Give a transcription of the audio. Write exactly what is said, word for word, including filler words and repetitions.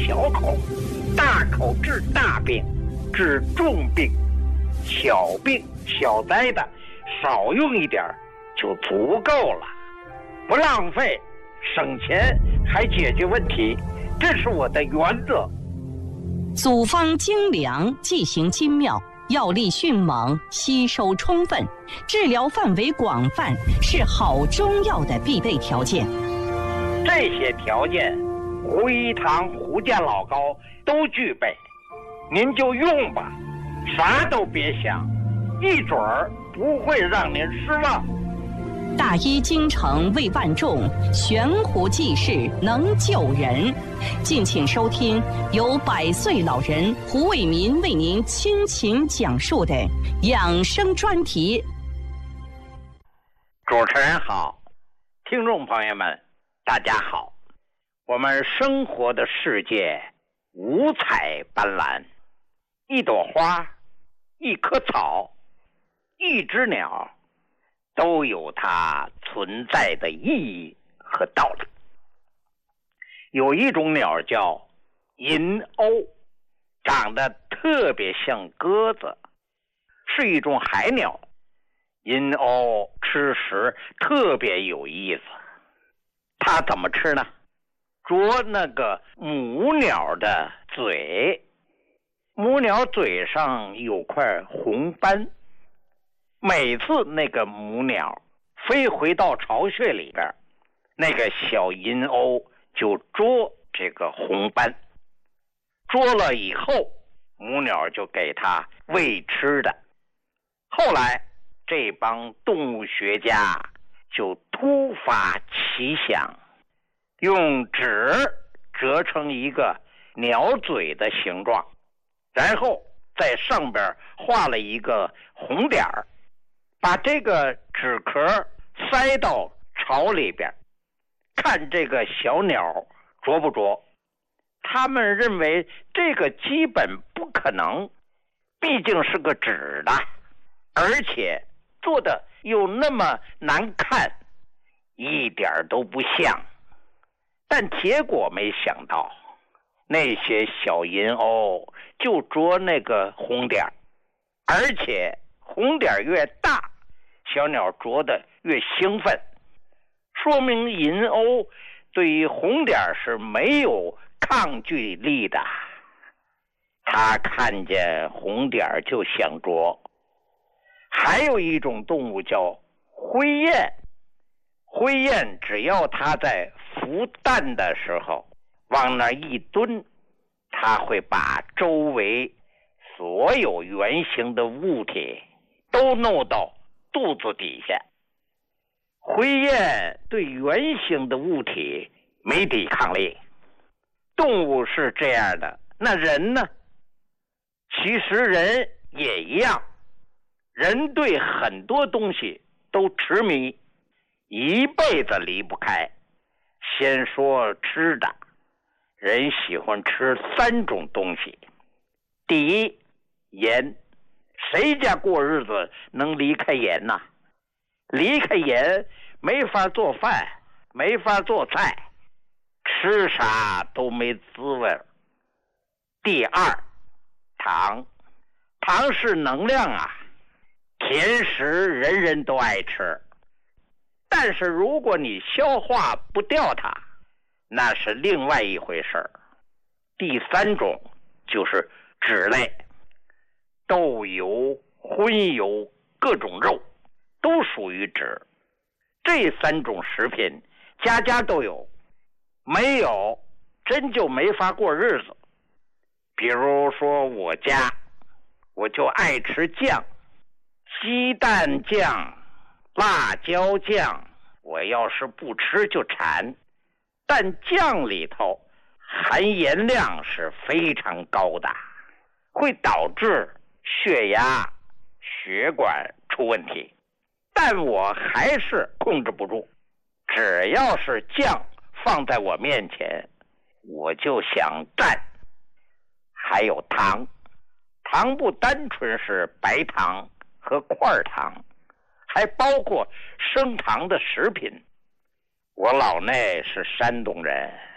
小口，大口治大病，治重病，小病小灾的少用一点就足够了，不浪费，省钱还解决问题，这是我的原则。 组方精良，剂型精妙，药力迅猛，吸收充分，治疗范围广泛，是好中药的必备条件。 这些条件，胡一堂、胡家老高都具备，您就用吧，啥都别想，一准儿不会让您失望。 大医精诚为万众，悬壶济世能救人。敬请收听由百岁老人胡伟民为您倾情讲述的养生专题。 主持人好，听众朋友们大家好。我们生活的世界五彩斑斓，一朵花，一棵草，一只鸟，都有它存在的意义和道理。有一种鸟叫银鸥，长得特别像鸽子，是一种海鸟。银鸥吃食特别有意思，它怎么吃呢？啄那个母鸟的嘴，母鸟嘴上有块红斑，每次那个母鸟飞回到巢穴里边，那个小银鸥就捉这个红斑，捉了以后母鸟就给它喂吃的。后来这帮动物学家就突发奇想，用纸折成一个鸟嘴的形状，然后在上边画了一个红点儿，把这个纸壳塞到巢里边，看这个小鸟啄不啄。他们认为这个基本不可能，毕竟是个纸的，而且做的又那么难看，一点都不像。但结果没想到，那些小银鸥就啄那个红点，而且红点越大，小鸟啄得越兴奋，说明银鸥对于红点是没有抗拒力的。它看见红点就想啄。还有一种动物叫灰雁，灰雁只要它在孵蛋的时候往那一蹲，它会把周围所有圆形的物体都弄到肚子底下。灰雁对圆形的物体没抵抗力。动物是这样的，那人呢？其实人也一样，人对很多东西都痴迷，一辈子离不开。先说吃的，人喜欢吃三种东西。第一，盐，谁家过日子能离开盐呢？离开盐没法做饭，没法做菜，吃啥都没滋味。第二，糖，糖是能量啊，甜食人人都爱吃，但是如果你消化不掉它，那是另外一回事儿。第三种就是脂类，豆油、荤油、各种肉都属于脂。这三种食品家家都有，没有真就没法过日子。比如说我家，我就爱吃酱，鸡蛋酱、辣椒酱，我要是不吃就馋。但酱里头含盐量是非常高的，会导致血压、血管出问题。但我还是控制不住，只要是酱放在我面前，我就想蘸。还有糖，糖不单纯是白糖和块糖，还包括升糖的食品。我老内是山东人，